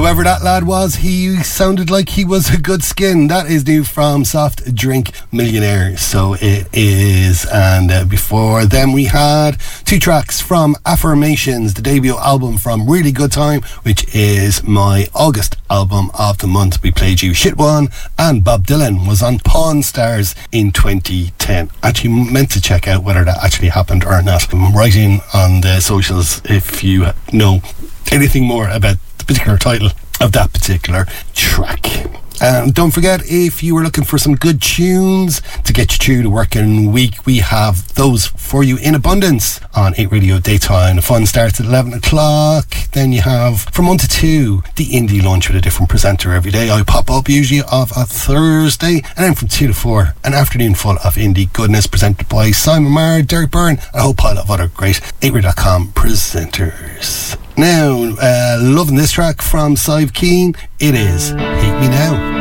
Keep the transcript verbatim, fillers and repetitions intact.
Whoever that lad was, he sounded like he was a good skin. That is new from Soft Drink Millionaire, so it is. And uh, before them we had two tracks from Affirmations, the debut album from Really Good Time, which is my August album of the month. We played you Shit One, and Bob Dylan was on Pawn Stars in twenty ten. Actually meant to check out whether that actually happened or not. I'm writing on the socials if you know anything more about the particular title of that particular track. And don't forget, if you were looking for some good tunes to get you through the working week, we have those for you in abundance on eight Radio Daytime. The fun starts at eleven o'clock. Then you have from one to two the Indie Lunch with a different presenter every day. I pop up usually of a Thursday. And then from two to four, an afternoon full of indie goodness presented by Simon Marr, Derek Byrne, and a whole pile of other great eight radio dot com presenters. Now, uh, loving this track from Sive Keen. It is Hate Me Now.